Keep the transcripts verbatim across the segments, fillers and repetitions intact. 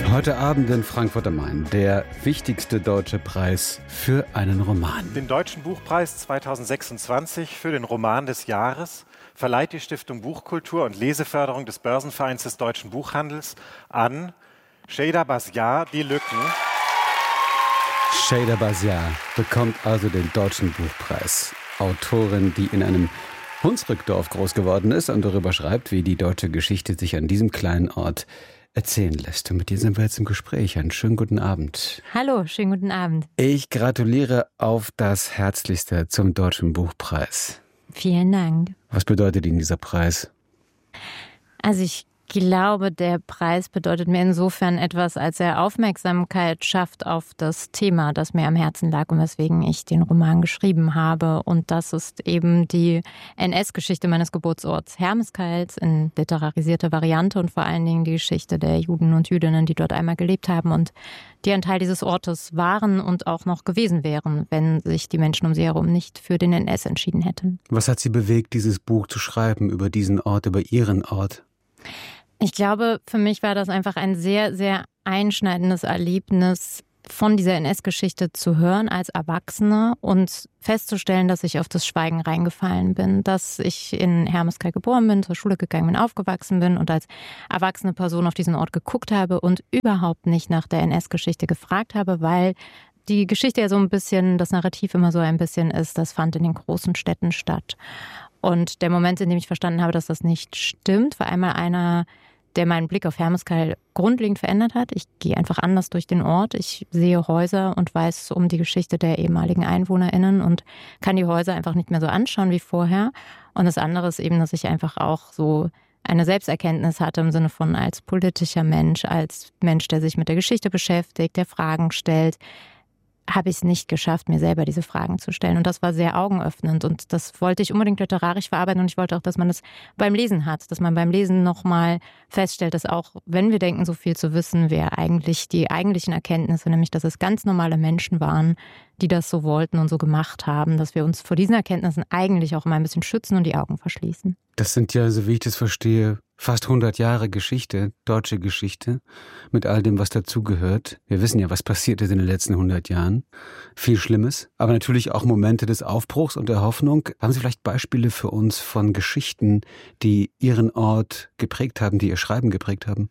Heute Abend in Frankfurt am Main der wichtigste deutsche Preis für einen Roman. Den Deutschen Buchpreis zweitausendsechsundzwanzig für den Roman des Jahres verleiht die Stiftung Buchkultur und Leseförderung des Börsenvereins des deutschen Buchhandels an Şeyda Bazziar, Die Lücken. Şeyda Bazziar bekommt also den Deutschen Buchpreis. Autorin, die in einem Hunsrückdorf groß geworden ist und darüber schreibt, wie die deutsche Geschichte sich an diesem kleinen Ort erzählen lässt. Und mit dir sind wir jetzt im Gespräch. Einen schönen guten Abend. Hallo, schönen guten Abend. Ich gratuliere auf das Herzlichste zum Deutschen Buchpreis. Vielen Dank. Was bedeutet Ihnen dieser Preis? Also ich glaube, der Preis bedeutet mir insofern etwas, als er Aufmerksamkeit schafft auf das Thema, das mir am Herzen lag und weswegen ich den Roman geschrieben habe. Und das ist eben die N S-Geschichte meines Geburtsorts Hermeskeils in literarisierter Variante und vor allen Dingen die Geschichte der Juden und Jüdinnen, die dort einmal gelebt haben und die ein Teil dieses Ortes waren und auch noch gewesen wären, wenn sich die Menschen um sie herum nicht für den N S entschieden hätten. Was hat Sie bewegt, dieses Buch zu schreiben über diesen Ort, über Ihren Ort? Ich glaube, für mich war das einfach ein sehr, sehr einschneidendes Erlebnis, von dieser N S-Geschichte zu hören als Erwachsene und festzustellen, dass ich auf das Schweigen reingefallen bin, dass ich in Hermeskeil geboren bin, zur Schule gegangen bin, aufgewachsen bin und als erwachsene Person auf diesen Ort geguckt habe und überhaupt nicht nach der N S-Geschichte gefragt habe, weil die Geschichte ja so ein bisschen, das Narrativ immer so ein bisschen ist, das fand in den großen Städten statt. Und der Moment, in dem ich verstanden habe, dass das nicht stimmt, war einmal einer, der meinen Blick auf Hermeskeil grundlegend verändert hat. Ich gehe einfach anders durch den Ort. Ich sehe Häuser und weiß um die Geschichte der ehemaligen EinwohnerInnen und kann die Häuser einfach nicht mehr so anschauen wie vorher. Und das andere ist eben, dass ich einfach auch so eine Selbsterkenntnis hatte im Sinne von als politischer Mensch, als Mensch, der sich mit der Geschichte beschäftigt, der Fragen stellt, habe ich es nicht geschafft, mir selber diese Fragen zu stellen. Und das war sehr augenöffnend und das wollte ich unbedingt literarisch verarbeiten und ich wollte auch, dass man es beim Lesen hat, dass man beim Lesen nochmal feststellt, dass auch, wenn wir denken, so viel zu wissen, wir eigentlich die eigentlichen Erkenntnisse, nämlich, dass es ganz normale Menschen waren, die das so wollten und so gemacht haben, dass wir uns vor diesen Erkenntnissen eigentlich auch mal ein bisschen schützen und die Augen verschließen. Das sind ja, so wie ich das verstehe, fast hundert Jahre Geschichte, deutsche Geschichte, mit all dem, was dazugehört. Wir wissen ja, was passiert ist in den letzten hundert Jahren. Viel Schlimmes, aber natürlich auch Momente des Aufbruchs und der Hoffnung. Haben Sie vielleicht Beispiele für uns von Geschichten, die Ihren Ort geprägt haben, die Ihr Schreiben geprägt haben?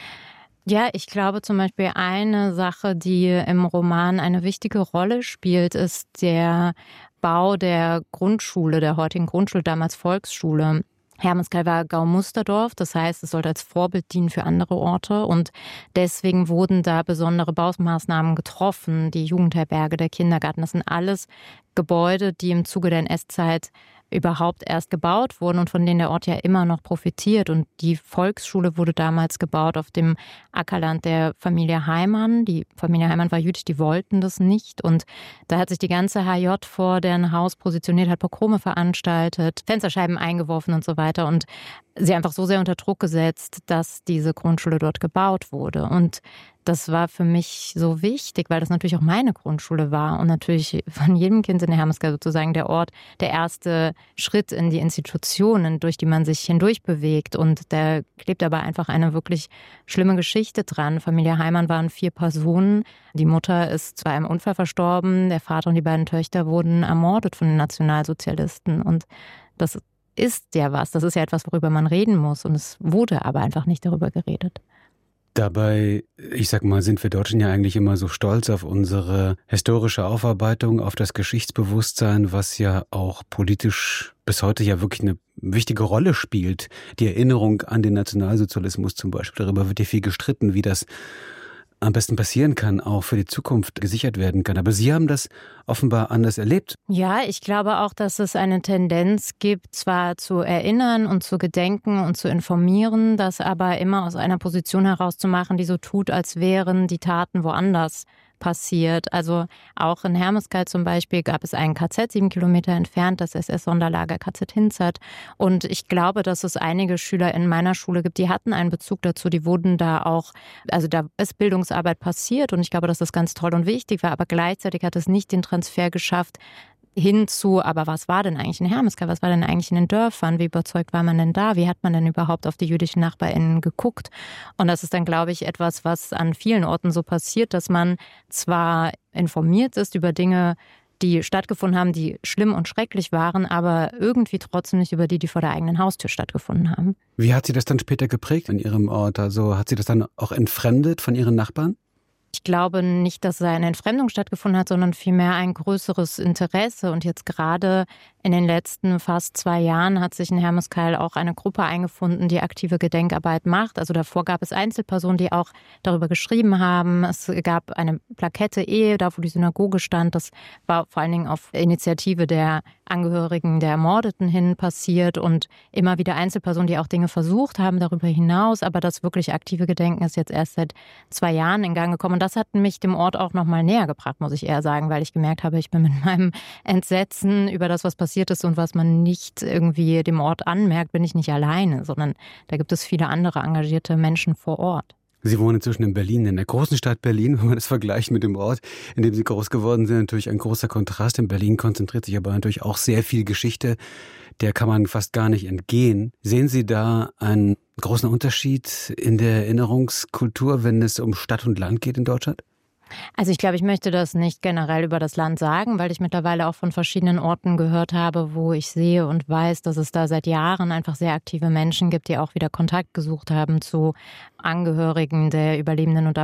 Ja, ich glaube zum Beispiel eine Sache, die im Roman eine wichtige Rolle spielt, ist der Bau der Grundschule, der heutigen Grundschule, damals Volksschule. Hermeskeil war Gaumusterdorf, das heißt, es sollte als Vorbild dienen für andere Orte und deswegen wurden da besondere Baumaßnahmen getroffen, die Jugendherberge, der Kindergarten, das sind alles Gebäude, die im Zuge der N S-Zeit überhaupt erst gebaut wurden und von denen der Ort ja immer noch profitiert. Und die Volksschule wurde damals gebaut auf dem Ackerland der Familie Heimann. Die Familie Heimann war jüdisch, die wollten das nicht. Und da hat sich die ganze H J vor deren Haus positioniert, hat Pogrome veranstaltet, Fensterscheiben eingeworfen und so weiter. Und sie einfach so sehr unter Druck gesetzt, dass diese Grundschule dort gebaut wurde. Und das war für mich so wichtig, weil das natürlich auch meine Grundschule war und natürlich von jedem Kind in der Hermeskeil sozusagen der Ort, der erste Schritt in die Institutionen, durch die man sich hindurch bewegt. Und da klebt aber einfach eine wirklich schlimme Geschichte dran. Familie Heimann waren vier Personen. Die Mutter ist bei einem Unfall verstorben, der Vater und die beiden Töchter wurden ermordet von den Nationalsozialisten. Und das ist ja was, das ist ja etwas, worüber man reden muss. Und es wurde aber einfach nicht darüber geredet. Dabei, ich sag mal, sind wir Deutschen ja eigentlich immer so stolz auf unsere historische Aufarbeitung, auf das Geschichtsbewusstsein, was ja auch politisch bis heute ja wirklich eine wichtige Rolle spielt. Die Erinnerung an den Nationalsozialismus zum Beispiel, darüber wird ja viel gestritten, wie das am besten passieren kann, auch für die Zukunft gesichert werden kann. Aber Sie haben das offenbar anders erlebt. Ja, ich glaube auch, dass es eine Tendenz gibt, zwar zu erinnern und zu gedenken und zu informieren, das aber immer aus einer Position herauszumachen, die so tut, als wären die Taten woanders passiert. Also auch in Hermeskeil zum Beispiel gab es ein K Z sieben Kilometer entfernt, das S S-Sonderlager K Z Hinzert. Und ich glaube, dass es einige Schüler in meiner Schule gibt, die hatten einen Bezug dazu, die wurden da auch, also da ist Bildungsarbeit passiert und ich glaube, dass das ganz toll und wichtig war, aber gleichzeitig hat es nicht den Transfer geschafft, Hinzu, aber was war denn eigentlich in Hermeskeil? Was war denn eigentlich in den Dörfern? Wie überzeugt war man denn da? Wie hat man denn überhaupt auf die jüdischen NachbarInnen geguckt? Und das ist dann, glaube ich, etwas, was an vielen Orten so passiert, dass man zwar informiert ist über Dinge, die stattgefunden haben, die schlimm und schrecklich waren, aber irgendwie trotzdem nicht über die, die vor der eigenen Haustür stattgefunden haben. Wie hat sie das dann später geprägt in ihrem Ort? Also hat sie das dann auch entfremdet von ihren Nachbarn? Ich glaube nicht, dass eine Entfremdung stattgefunden hat, sondern vielmehr ein größeres Interesse. Und jetzt gerade in den letzten fast zwei Jahren hat sich in Hermeskeil auch eine Gruppe eingefunden, die aktive Gedenkarbeit macht. Also davor gab es Einzelpersonen, die auch darüber geschrieben haben. Es gab eine Plakette Ehe, da wo die Synagoge stand. Das war vor allen Dingen auf Initiative der Angehörigen der Ermordeten hin passiert und immer wieder Einzelpersonen, die auch Dinge versucht haben darüber hinaus. Aber das wirklich aktive Gedenken ist jetzt erst seit zwei Jahren in Gang gekommen. Und das hat mich dem Ort auch noch mal näher gebracht, muss ich eher sagen, weil ich gemerkt habe, ich bin mit meinem Entsetzen über das, was passiert ist und was man nicht irgendwie dem Ort anmerkt, bin ich nicht alleine, sondern da gibt es viele andere engagierte Menschen vor Ort. Sie wohnen inzwischen in Berlin, in der großen Stadt Berlin. Wenn man das vergleicht mit dem Ort, in dem Sie groß geworden sind, natürlich ein großer Kontrast. In Berlin konzentriert sich aber natürlich auch sehr viel Geschichte. Der kann man fast gar nicht entgehen. Sehen Sie da einen großen Unterschied in der Erinnerungskultur, wenn es um Stadt und Land geht in Deutschland? Also ich glaube, ich möchte das nicht generell über das Land sagen, weil ich mittlerweile auch von verschiedenen Orten gehört habe, wo ich sehe und weiß, dass es da seit Jahren einfach sehr aktive Menschen gibt, die auch wieder Kontakt gesucht haben zu Angehörigen der Überlebenden und